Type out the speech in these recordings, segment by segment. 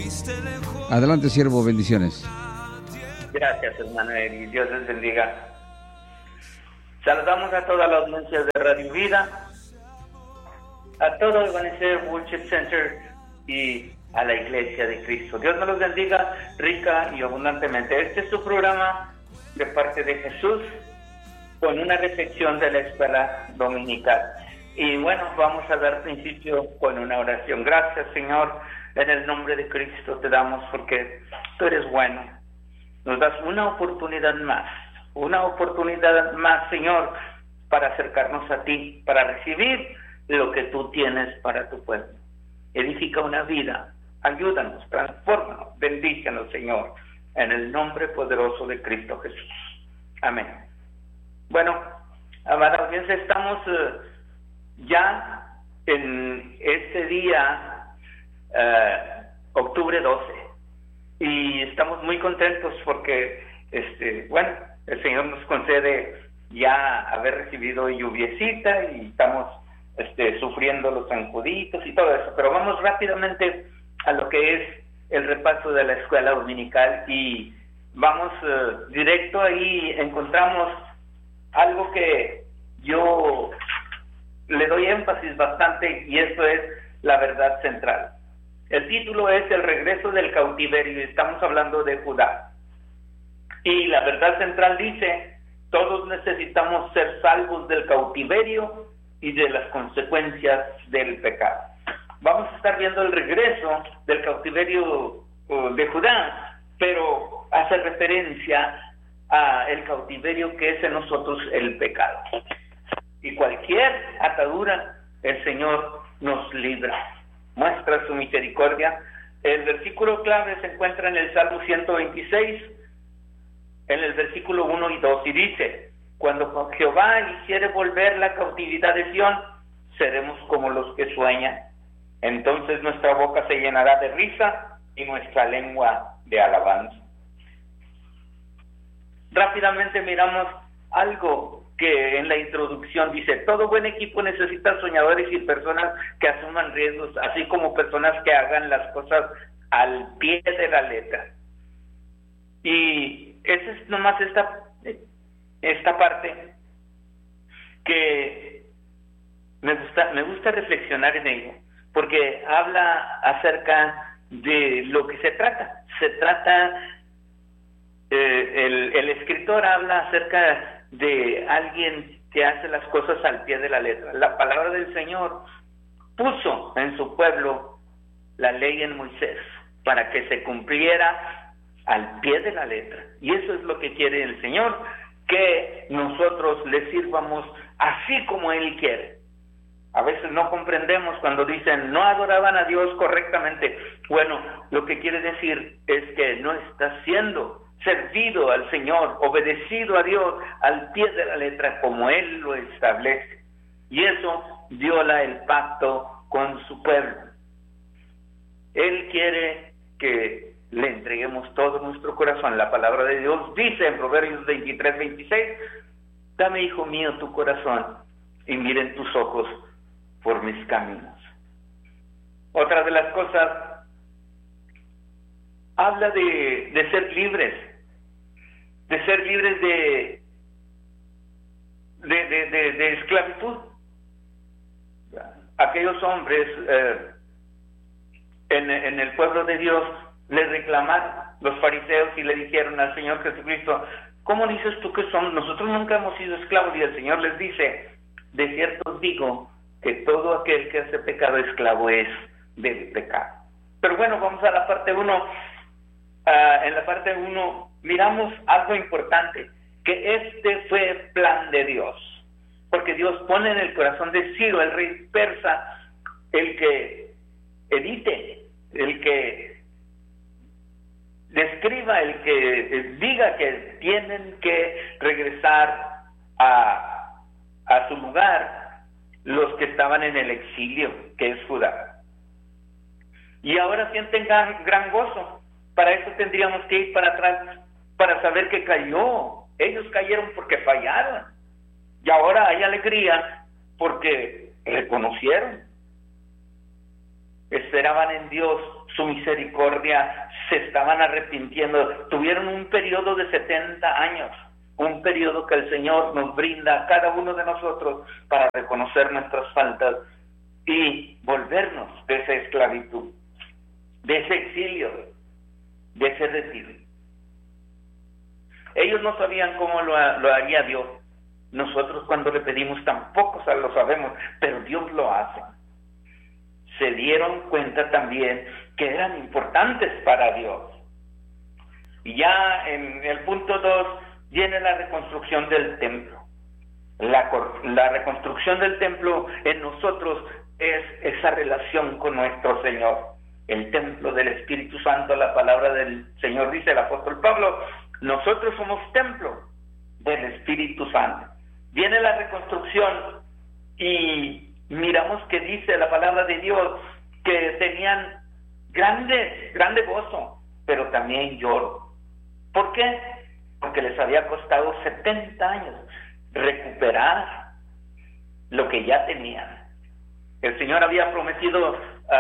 Adelante, siervo, bendiciones. Gracias, hermano Eri, Dios les bendiga. Saludamos a todas las audiencias de Radio Vida, a todo el Ebenezer Worship Center y a la Iglesia de Cristo. Dios nos los bendiga rica y abundantemente. Este es su programa de parte de Jesús, con una reflexión de la escuela dominical. Y bueno, vamos a dar principio con una oración. Gracias, Señor, en el nombre de Cristo te damos porque tú eres bueno. Nos das una oportunidad más, Señor, para acercarnos a ti, para recibir lo que tú tienes para tu pueblo. Edifica una vida, ayúdanos, transfórmanos, bendícenos, Señor, en el nombre poderoso de Cristo Jesús. Amén. Bueno, amada audiencia, estamos ya en este día, octubre 12, y estamos muy contentos porque, el Señor nos concede ya haber recibido lluviecita y estamos sufriendo los zancuditos y todo eso, pero vamos rápidamente a lo que es el repaso de la escuela dominical y vamos directo ahí. Encontramos algo que yo le doy énfasis bastante y esto es la verdad central. El título es El regreso del cautiverio y estamos hablando de Judá. Y la verdad central dice: todos necesitamos ser salvos del cautiverio y de las consecuencias del pecado. Vamos a estar viendo el regreso del cautiverio de Judá, pero hace referencia a el cautiverio que es en nosotros el pecado. Y cualquier atadura, el Señor nos libra, muestra su misericordia. El versículo clave se encuentra en el Salmo 126, en el versículo 1 y 2, y dice: cuando Jehová hiciere volver la cautividad de Sión, seremos como los que sueñan. Entonces nuestra boca se llenará de risa y nuestra lengua de alabanza. Rápidamente miramos algo que en la introducción dice: todo buen equipo necesita soñadores y personas que asuman riesgos, así como personas que hagan las cosas al pie de la letra. Y esa es nomás esta parte que me gusta reflexionar en ello, porque habla acerca de lo que se trata. El escritor habla acerca de alguien que hace las cosas al pie de la letra. La palabra del Señor puso en su pueblo la ley en Moisés para que se cumpliera al pie de la letra. Y eso es lo que quiere el Señor, que nosotros le sirvamos así como Él quiere. A veces no comprendemos cuando dicen no adoraban a Dios correctamente. Bueno, lo que quiere decir es que no está siendo servido al Señor, obedecido a Dios al pie de la letra como Él lo establece. Y eso viola el pacto con su pueblo. Él quiere que le entreguemos todo nuestro corazón. La palabra de Dios dice en Proverbios 23:26: dame, hijo mío, tu corazón y miren tus ojos por mis caminos. Otra de las cosas, habla de ser libres, de esclavitud. Aquellos hombres en el pueblo de Dios le reclamaron los fariseos y le dijeron al Señor Jesucristo: ¿cómo dices tú que somos? Nosotros nunca hemos sido esclavos. Y el Señor les dice: de cierto os digo que todo aquel que hace pecado esclavo es del pecado. Pero bueno, vamos a la parte 1. En la parte 1 miramos algo importante, que este fue plan de Dios, porque Dios pone en el corazón de Ciro, el rey persa, el que edite, el que describa, el que diga que tienen que regresar a su lugar los que estaban en el exilio, que es Judá. Y ahora sienten gran gozo. Para eso tendríamos que ir para atrás, para saber que cayó. Ellos cayeron porque fallaron. Y ahora hay alegría porque reconocieron. Esperaban en Dios su misericordia, se estaban arrepintiendo. Tuvieron un periodo de 70 años, un periodo que el Señor nos brinda a cada uno de nosotros para reconocer nuestras faltas y volvernos de esa esclavitud, de ese exilio, de ese retiro. Ellos no sabían cómo lo haría Dios. Nosotros cuando le pedimos tampoco lo sabemos, pero Dios lo hace. Se dieron cuenta también que eran importantes para Dios. Y ya en el punto 2 viene la reconstrucción del templo. La reconstrucción del templo en nosotros es esa relación con nuestro Señor. El templo del Espíritu Santo, la palabra del Señor dice el apóstol Pablo, nosotros somos templo del Espíritu Santo. Viene la reconstrucción y miramos que dice la palabra de Dios que tenían grande gozo, pero también lloro. ¿Por qué? Porque les había costado 70 años recuperar lo que ya tenían. El Señor había prometido,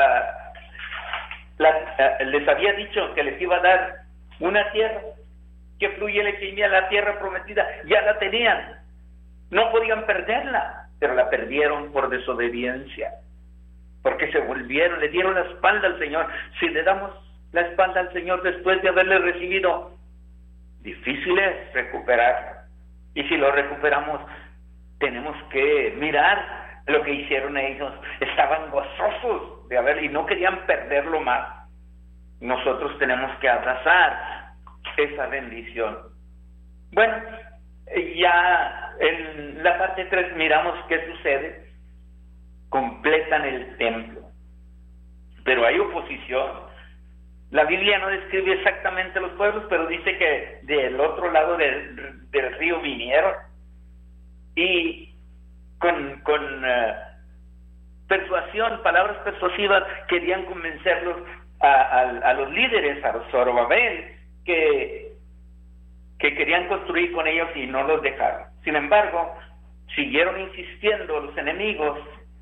les había dicho que les iba a dar una tierra que fluye leche y miel, la tierra prometida, ya la tenían. No podían perderla, pero la perdieron por desobediencia, porque se volvieron, le dieron la espalda al Señor. Si le damos la espalda al Señor después de haberle recibido, difícil es recuperarla. Y si lo recuperamos, tenemos que mirar lo que hicieron ellos. Estaban gozosos de haber y no querían perderlo más. Nosotros tenemos que abrazar esa bendición. Bueno, ya en la parte 3 miramos qué sucede. Completan el templo, pero hay oposición. La Biblia no describe exactamente los pueblos, pero dice que del otro lado del río vinieron y con persuasión, palabras persuasivas, querían convencerlos a los líderes, a Zorobabel, que querían construir con ellos y no los dejaron. Sin embargo, siguieron insistiendo los enemigos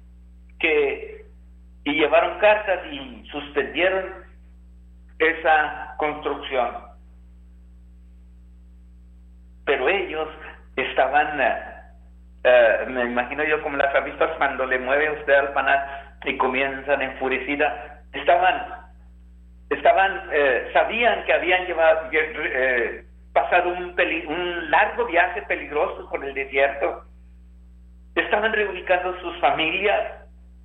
y llevaron cartas y suspendieron esa construcción. Pero ellos estaban, me imagino yo como las avispas cuando le mueve usted al panal y comienzan enfurecidas, sabían que habían pasado un largo viaje peligroso por el desierto. Estaban reubicando sus familias.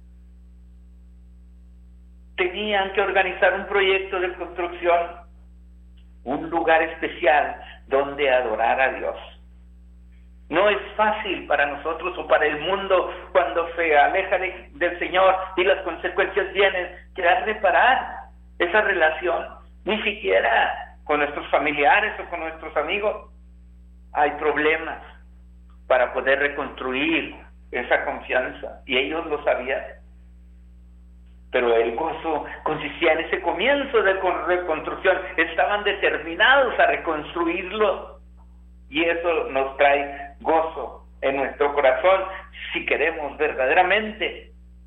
Tenían que organizar un proyecto de construcción, un lugar especial donde adorar a Dios. No es fácil para nosotros o para el mundo cuando se aleja del Señor y las consecuencias vienen, querer reparar esa relación, ni siquiera con nuestros familiares o con nuestros amigos. Hay problemas para poder reconstruir esa confianza y ellos lo sabían. Pero el gozo consistía en ese comienzo de reconstrucción. Estaban determinados a reconstruirlo. Y eso nos trae gozo en nuestro corazón si queremos verdaderamente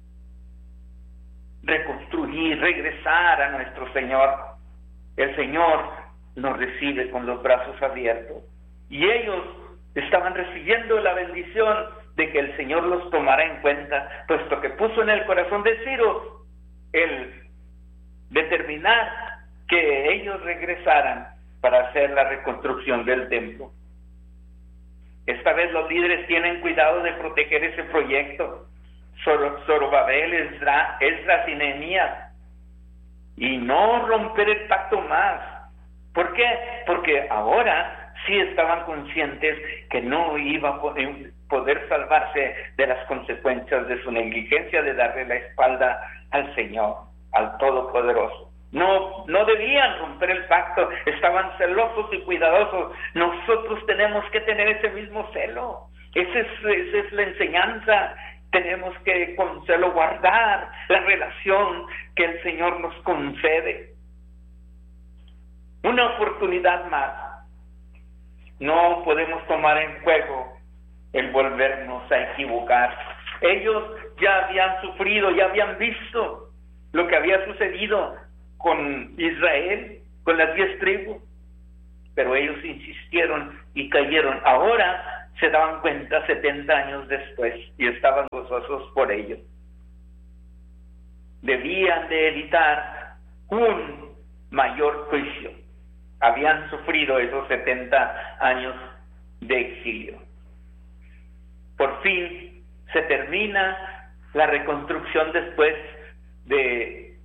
reconstruir, regresar a nuestro Señor. El Señor nos recibe con los brazos abiertos. Y ellos estaban recibiendo la bendición de que el Señor los tomara en cuenta, puesto que puso en el corazón de Ciro el determinar que ellos regresaran para hacer la reconstrucción del templo. Esta vez los líderes tienen cuidado de proteger ese proyecto. Zorobabel, Esdras y Nehemías, y no romper el pacto más. ¿Por qué? Porque ahora sí estaban conscientes que no iba a poder salvarse de las consecuencias de su negligencia de darle la espalda al Señor, al Todopoderoso. No debían romper el pacto, estaban celosos y cuidadosos. Nosotros tenemos que tener ese mismo celo. Esa es la enseñanza. Tenemos que con celo guardar la relación que el Señor nos concede. Una oportunidad más. No podemos tomar en juego el volvernos a equivocar. Ellos ya habían sufrido, ya habían visto lo que había sucedido con Israel, con las 10 tribus, pero ellos insistieron y cayeron. Ahora se daban cuenta 70 años después y estaban gozosos por ello. Debían de evitar un mayor juicio. Habían sufrido esos 70 años de exilio. Por fin se termina la reconstrucción después de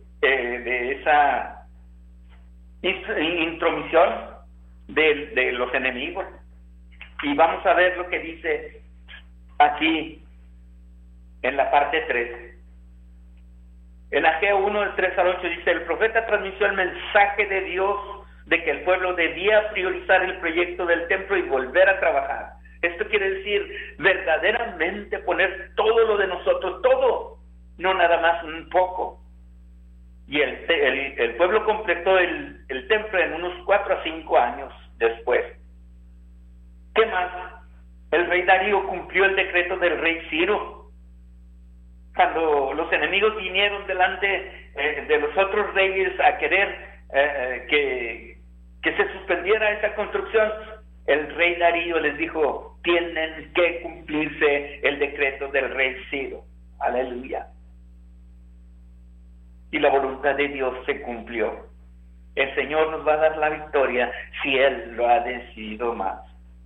esa intromisión de los enemigos. Y vamos a ver lo que dice aquí en la parte 3. En Ageo 1, del 3 al 8 dice: el profeta transmitió el mensaje de Dios de que el pueblo debía priorizar el proyecto del templo y volver a trabajar. Esto quiere decir verdaderamente poner todo lo de nosotros, todo, no nada más un poco. Y el pueblo completó el templo en unos 4 a 5 años después. ¿Qué más? El rey Darío cumplió el decreto del rey Ciro. Cuando los enemigos vinieron delante de los otros reyes a querer que se suspendiera esa construcción, el rey Darío les dijo: tienen que cumplirse el decreto del rey Ciro. Aleluya. Y la voluntad de Dios se cumplió. El Señor nos va a dar la victoria si Él lo ha decidido más.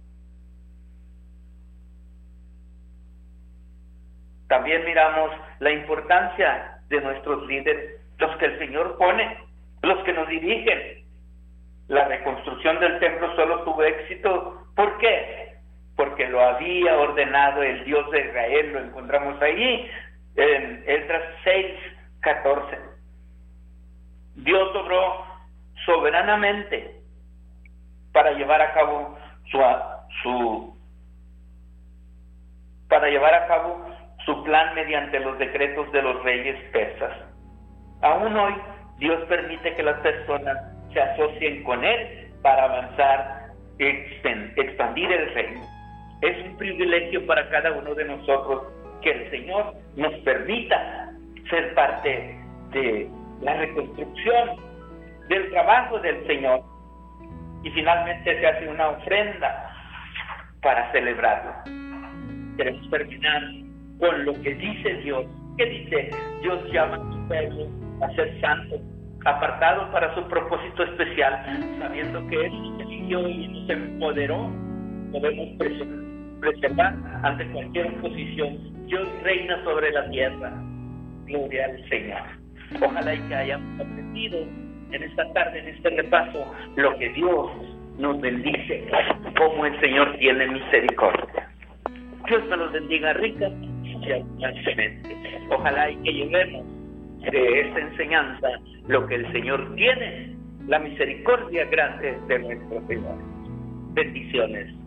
También miramos la importancia de nuestros líderes, los que el Señor pone, los que nos dirigen. La reconstrucción del templo solo tuvo éxito. ¿Por qué? Porque lo había ordenado el Dios de Israel. Lo encontramos ahí en Esdras 6:14. Dios obró soberanamente para llevar a cabo su plan mediante los decretos de los reyes persas. Aún hoy, Dios permite que las personas se asocien con Él para avanzar y expandir el reino. Es un privilegio para cada uno de nosotros que el Señor nos permita ser parte de la reconstrucción, del trabajo del Señor. Y finalmente se hace una ofrenda para celebrarlo. Queremos terminar con lo que dice Dios. ¿Qué dice? Dios llama a su pueblo a ser santo, apartado para su propósito especial, sabiendo que Él nos eligió y nos empoderó. Podemos preservar ante cualquier oposición. Dios reina sobre la tierra. Gloria al Señor. Ojalá y que hayamos aprendido en esta tarde, en este repaso, lo que Dios nos bendice, cómo el Señor tiene misericordia. Dios me los bendiga ricas y abundantemente. Ojalá y que llevemos de esta enseñanza lo que el Señor tiene, la misericordia grande de nuestro Señor. Bendiciones.